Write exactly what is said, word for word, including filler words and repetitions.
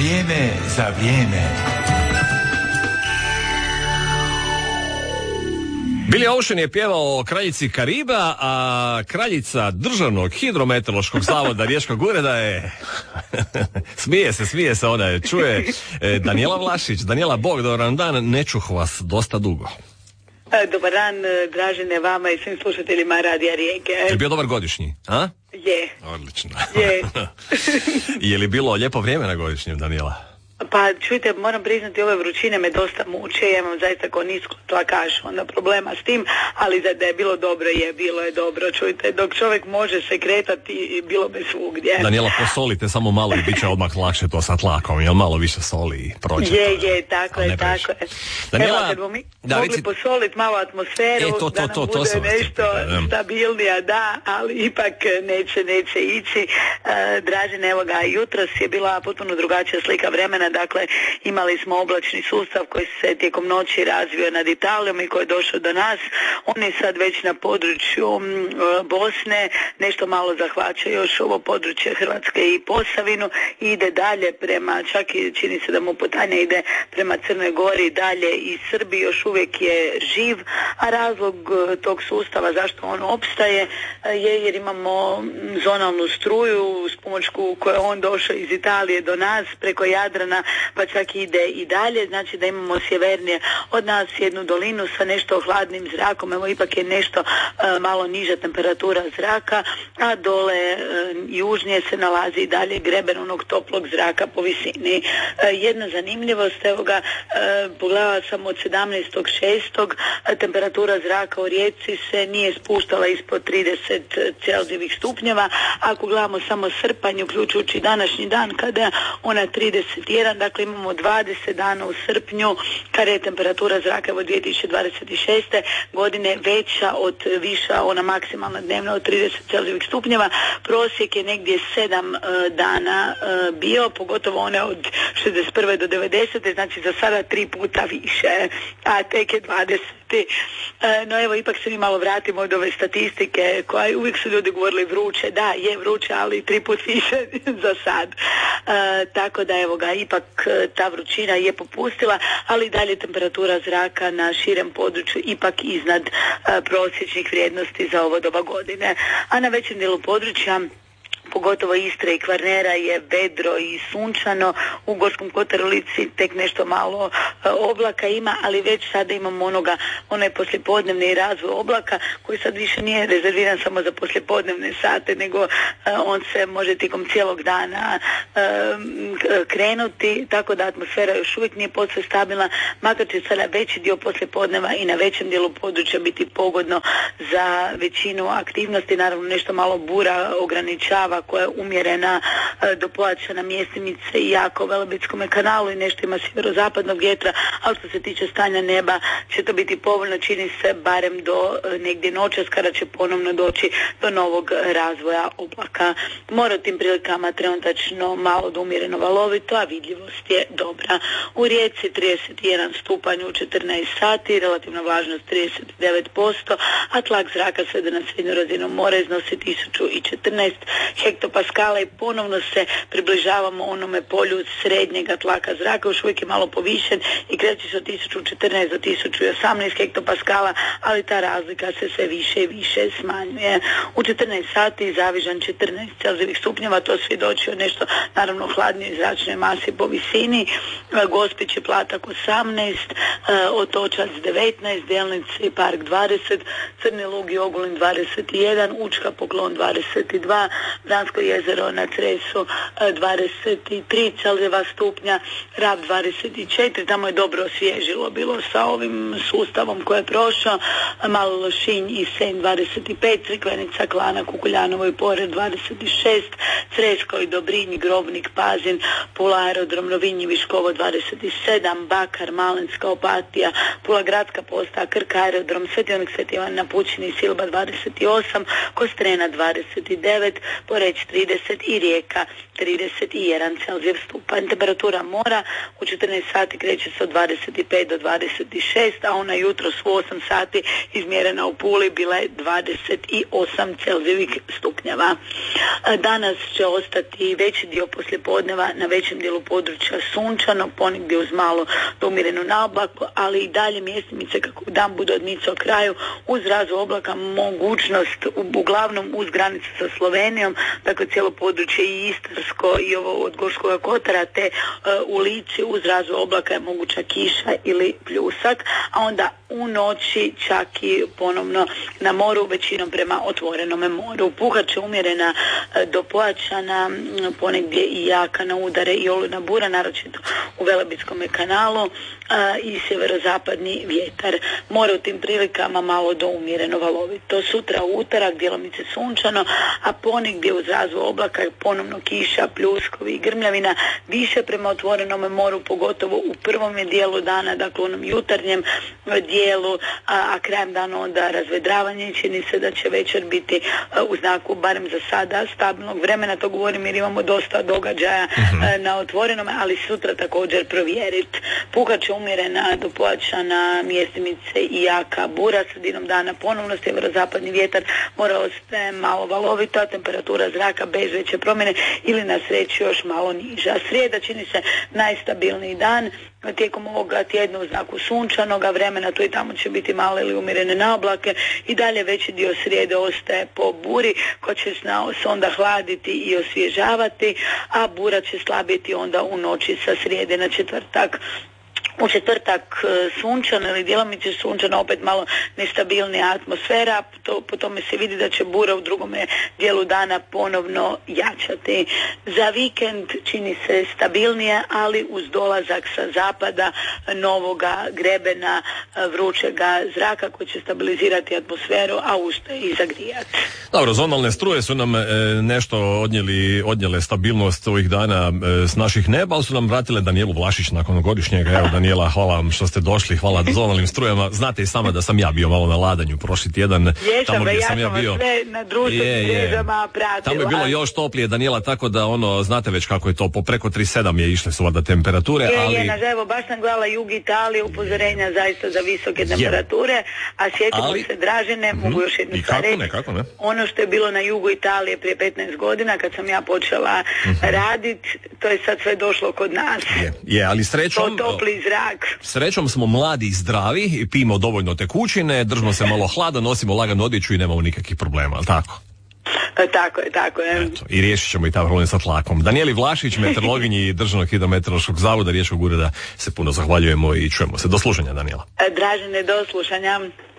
Vrijeme za vrijeme. Billy Ocean je pjevao o kraljici Kariba, a kraljica Državnog hidrometeorološkog zavoda Riječkog ureda je smije se, smije se, ona je čuje Danijela Vlašić. Danijela, bog, dobar dan, ne čuh vas dosta dugo. Dobar dan, Dražene, vama i svim slušateljima Radija Rijeke. Je bio dobar godišnji, a? Je. Odlično. Je. Je li bilo lijepo vrijeme na godišnjem, Danijela? Pa čujte, moram priznati, ove vrućine me dosta muče, ja imam zaista ko nisko tlakaš, onda problema s tim, ali da je bilo dobro je, bilo je dobro, čujte, dok čovjek može se kretati, bilo bi svugdje. Danijela, posolite samo malo i bit će odmah lakše to sa tlakom, jel malo više soli i prođe. Je, je, tako je, tako je. Danijela, evo, kad bi mi da, mogli reci... posoliti malo atmosferu, e, to, to, da nam to, to, bude to nešto stabilnija, da, ali ipak neće, neće ići. Uh, Dražen, evo ga, jutros je bila potpuno drugačija slika vremena. Dakle, imali smo oblačni sustav koji se tijekom noći razvio nad Italijom i koji je došao do nas. On je sad već na području Bosne, nešto malo zahvaća još ovo područje Hrvatske i Posavinu i ide dalje prema, čak i čini se da mu putanja ide prema Crnoj Gori, dalje i Srbiji, još uvijek je živ, a razlog tog sustava zašto on opstaje je jer imamo zonalnu struju s pomoć koje on došao iz Italije do nas preko Jadrana, pa čak ide i dalje, znači da imamo sjevernije od nas jednu dolinu sa nešto hladnim zrakom, evo ipak je nešto uh, malo niža temperatura zraka, a dole uh, južnije se nalazi i dalje greben onog toplog zraka po visini. Uh, jedna zanimljivost, evo ga, uh, pogledala sam od sedamnaestog šestog Uh, temperatura zraka u Rijeci se nije spuštala ispod trideset Celzijevih stupnjeva, ako gledamo samo srpanj, uključujući današnji dan kada ona trideset jedan, dakle imamo dvadeset dana u srpnju kada je temperatura zraka od dvije tisuće dvadeset šeste godine veća od viša, ona maksimalna dnevna od trideset Celzijevih stupnjeva, prosjek je negdje sedam uh, dana uh, bio, pogotovo one od šezdeset prve do devedesete, znači za sada tri puta više, a tek je dvadeset. Uh, no evo, ipak se mi malo vratimo od ove statistike koja uvijek su ljudi govorili vruće, da je vruće, ali tri put više za sad. Uh, tako da evo ga, ipak ta vrućina je popustila, ali dalje temperatura zraka na širem području ipak iznad uh, prosječnih vrijednosti za ovo doba godine. A na većem dijelu područja, pogotovo Istre i Kvarnera, je vedro i sunčano. U Gorskom kotaru Lici tek nešto malo e, oblaka ima, ali već sada imamo onoga, onaj poslijepodnevni razvoj oblaka koji sad više nije rezerviran samo za poslijepodnevne sate, nego e, on se može tijekom cijelog dana e, krenuti, tako da atmosfera još uvijek nije posve stabilna, makar će sada veći dio poslijepodneva i na većem dijelu područja biti pogodno za većinu aktivnosti. Naravno nešto malo bura ograničava koja je umjerena e, do pojačana mjestimice i jako Velebitskome kanalu i nešto ima sjeverozapadnog vjetra, ali što se tiče stanja neba će to biti povoljno, čini se barem do e, negdje noćas kada će ponovno doći do novog razvoja oblaka. Mora tim prilikama trenutačno malo do umjereno valovito, a vidljivost je dobra. U Rijeci trideset jedan stupanj u četrnaest sati, relativna vlažnost trideset devet posto, a tlak zraka sve do na srednju razinu mora iznosi tisuću četrnaest hektopaskala i ponovno se približavamo onome polju srednjega tlaka zraka, još uvijek je malo povišen i kreće se od tisuću četrnaest do tisuću osamnaest hektopaskala, ali ta razlika se sve više i više smanjuje. U četrnaest sati Zavižan četrnaest Celzijevih stupnjeva, to svjedoči o nešto naravno hladnije zračne masi po visini, Gospić i Platak osamnaest, Otočac devetnaest, Delnice i Park dvadeset, Crni Lug i Ogulin dvadeset jedan, Učka, Poklon dvadeset dva, Vransko jezero na Cresu dvadeset tri Celzijeva stupnja, Rab dvadeset četiri, tamo je dobro osvježilo bilo sa ovim sustavom koji je prošao, Malo Lošinj i Senj dvadeset pet, Crikvenica, Klana, Kukuljanovo i Pored dvadeset šest, Cresko i Dobrinj, Grobnik, Pazin, Pula aerodrom, Rovinj i Viškovo dvadeset sedam, Bakar, Malenska, Opatija, Pula gradska postaja, Krk aerodrom, Sveti Onik, Sveti Ivan na Pučini, Silba dvadeset osam, Kostrena dvadeset devet, Poreć trideset i Rijeka trideset jedan Celzijev stupanj. Temperatura mora u četrnaest sati kreće se od dvadeset pet do dvadeset šest, a ona jutros u osam sati izmjerena u Puli bila je dvadeset osam Celzijevih stupnjeva. Danas će ostati veći dio poslijepodneva na većem dijelu područja sunčano, ponegdje uz malo do umjerenu naoblaku, ali i dalje mjestimice kako dan bude odmicao kraju uz razvoj oblaka mogućnost uglavnom uz granicu sa Slovenijom, dakle cijelo područje i Istarsko i ovo od Gorskog kotara te uh, u Lici uz razvoj oblaka je moguća kiša ili pljusak, a onda u noći čak i ponovno na moru većinom prema otvorenome moru. Puhat će umjerena uh, do pojačana, um, ponegdje i jaka na udare i olujna bura, naročito u Velebitskom kanalu, a, i sjeverozapadni vjetar. More u tim prilikama malo do umjereno valovito. Sutra u utorak djelomice sunčano, a ponegdje uz razvoj oblaka ponovno kiša, pljuskovi i grmljavina, više prema otvorenom moru, pogotovo u prvom dijelu dana, dakle u onom jutarnjem dijelu, a, a krajem dana onda razvedravanje. Čini se da će večer biti a, u znaku, barem za sada, stabilnog vremena, to govorim jer imamo dosta događaja mm-hmm. a, na otvorenom, ali sutra također provjeriti. Puhat će umjerena do pojačana mjestimice i jaka bura, sredinom dana ponovno sjeverozapadni vjetar, mora ostaje malo valovito, a temperatura zraka bez veće promjene ili na sreću još malo niža. Srijeda čini se najstabilniji dan, tijekom ovoga tjedna u znaku sunčanoga vremena, tu i tamo će biti male ili umjerene naoblake i dalje veći dio srijede ostaje po buri koja će se onda hladiti i osvježavati, a bura će slabiti onda u noći sa srijede na četvrtak. U četvrtak sunčano ili djelomice sunčano, opet malo nestabilnija atmosfera, to, po tome se vidi da će bura u drugome dijelu dana ponovno jačati. Za vikend čini se stabilnije, ali uz dolazak sa zapada novoga grebena vrućega zraka koji će stabilizirati atmosferu, a usto i zagrijati. Dobro, zonalne struje su nam e, nešto odnijeli, odnijele stabilnost ovih dana e, s naših neba, ali su nam vratile Danijelu Vlašić nakon godišnjega. Evo, Danijela, hvala vam što ste došli, hvala zonalnim strujama. Znate i sama da sam ja bio malo na ladanju prošli tjedan. Jesam, tamo gdje ja sam ja bio. Sve na društvenim mrežama pratila. Tamo je bilo još toplije, Danijela, tako da ono, znate već kako je to, po preko trideset sedam je išle su valjda temperature, je, ali... Je, na evo, baš sam gledala jug Italije, upozorenja zaista za visoke temperature, je. A sjetimo ali... se Dražene, mm-hmm. mogu još jednu stvar reći. Ne, kako ne? Ono što je bilo na jugu Italije prije petnaest godina, kad sam ja počela mm-hmm. raditi, to je sad sve došlo kod nas. Je, je ali srećom... To topli zrak. Srećom smo mladi i zdravi i pijemo dovoljno tekućine, držimo se malo hlada, nosimo laganu odjeću i nemamo nikakvih problema, ali tako? Tako je, tako je. Eto, i riješit ćemo i ta problem sa tlakom. Danijeli Vlašić, meteorologinji Državnog hidrometeorološkog zavoda Riječkog ureda, se puno zahvaljujemo i čujemo se. Do slušanja, Danijela. Dražene, do slušanja.